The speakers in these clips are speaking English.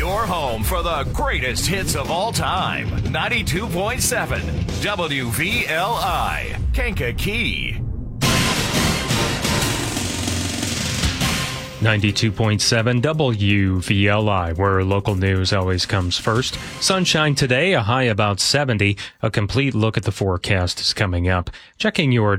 Your home for the greatest hits of all time. 92.7 WVLI, Kankakee. 92.7 WVLI, where local news always comes first. Sunshine today, a high about 70. A complete look at the forecast is coming up. Checking your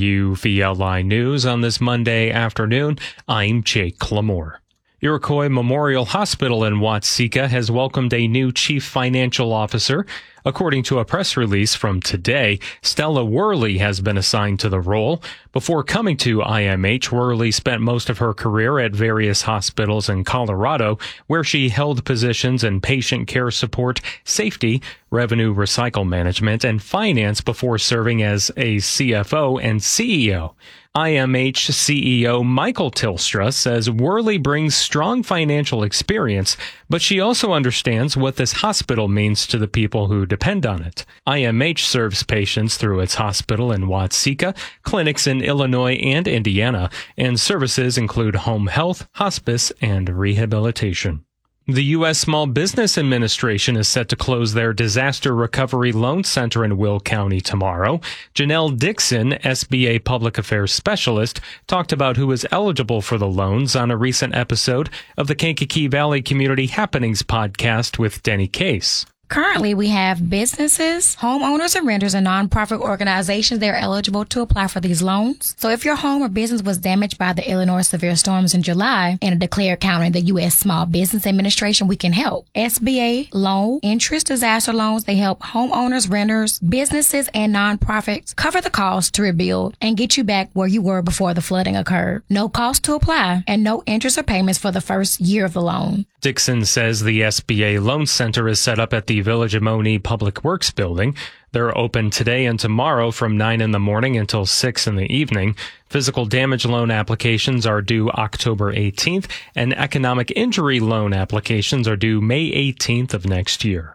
WVLI news on this Monday afternoon, I'm Jake Clamore. Iroquois Memorial Hospital in Watseka has welcomed a new chief financial officer. According to a press release from today, Stella Worley has been assigned to the role. Before coming to IMH, Worley spent most of her career at various hospitals in Colorado, where she held positions in patient care support, safety, revenue recycle management, and finance before serving as a CFO and CEO. IMH CEO Michael Tilstra says Worley brings strong financial experience, but she also understands what this hospital means to the people who depend on it. IMH serves patients through its hospital in Watseka, clinics in Illinois and Indiana, and services include home health, hospice, and rehabilitation. The U.S. Small Business Administration is set to close their Disaster Recovery Loan Center in Will County tomorrow. Janelle Dixon, SBA Public Affairs Specialist, talked about who is eligible for the loans on a recent episode of the Kankakee Valley Community Happenings podcast with Denny Case. Currently, we have businesses, homeowners and renters, and nonprofit organizations that are eligible to apply for these loans. So if your home or business was damaged by the Illinois severe storms in July and a declared county in the U.S. Small Business Administration, we can help. SBA low interest disaster loans, they help homeowners, renters, businesses, and nonprofits cover the cost to rebuild and get you back where you were before the flooding occurred. No cost to apply and no interest or payments for the first year of the loan. Dixon says the SBA Loan Center is set up at the Village of Monee Public Works Building. They're open today and tomorrow from 9 in the morning until 6 in the evening. Physical damage loan applications are due October 18th, and economic injury loan applications are due May 18th of next year.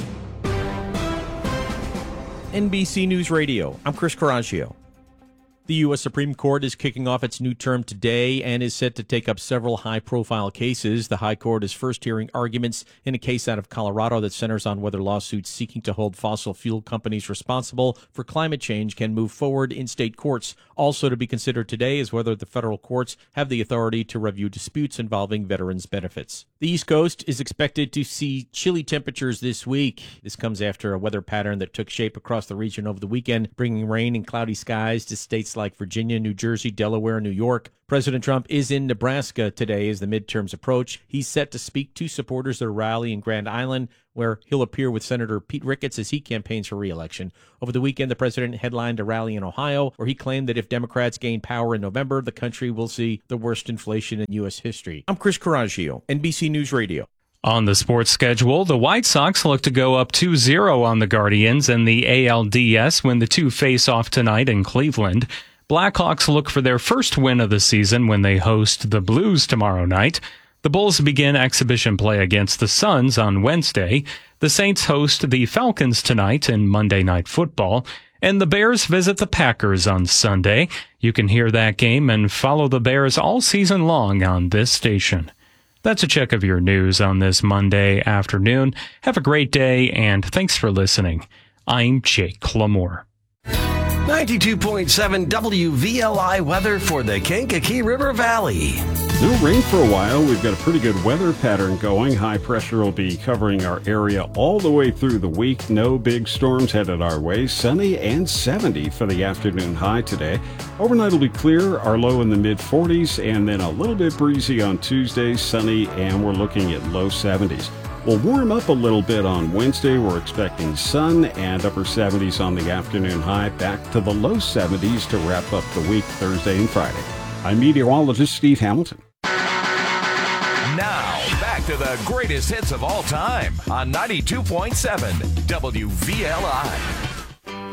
NBC News Radio, I'm Chris Coraggio. The U.S. Supreme Court is kicking off its new term today and is set to take up several high-profile cases. The High Court is first hearing arguments in a case out of Colorado that centers on whether lawsuits seeking to hold fossil fuel companies responsible for climate change can move forward in state courts. Also to be considered today is whether the federal courts have the authority to review disputes involving veterans' benefits. The East Coast is expected to see chilly temperatures this week. This comes after a weather pattern that took shape across the region over the weekend, bringing rain and cloudy skies to states like Virginia, New Jersey, Delaware, and New York. President Trump is in Nebraska today as the midterms approach. He's set to speak to supporters at a rally in Grand Island, where he'll appear with Senator Pete Ricketts as he campaigns for re-election. Over the weekend, the president headlined a rally in Ohio, where he claimed that if Democrats gain power in November, the country will see the worst inflation in U.S. history. I'm Chris Coraggio, NBC News Radio. On the sports schedule, the White Sox look to go up 2-0 on the Guardians in the ALDS when the two face off tonight in Cleveland. Blackhawks look for their first win of the season when they host the Blues tomorrow night. The Bulls begin exhibition play against the Suns on Wednesday. The Saints host the Falcons tonight in Monday Night Football. And the Bears visit the Packers on Sunday. You can hear that game and follow the Bears all season long on this station. That's a check of your news on this Monday afternoon. Have a great day, and thanks for listening. I'm Jake Clamore. 92.7 WVLI weather for the Kankakee River Valley. No rain for a while. We've got a pretty good weather pattern going. High pressure will be covering our area all the way through the week. No big storms headed our way. Sunny and 70 for the afternoon high today. Overnight will be clear. Our low in the mid-40s, and then a little bit breezy on Tuesday, sunny, and we're looking at low 70s. We'll warm up a little bit on Wednesday. We're expecting sun and upper 70s on the afternoon high, back to the low 70s to wrap up the week Thursday and Friday. I'm meteorologist Steve Hamilton. Now, back to the greatest hits of all time on 92.7 WVLI.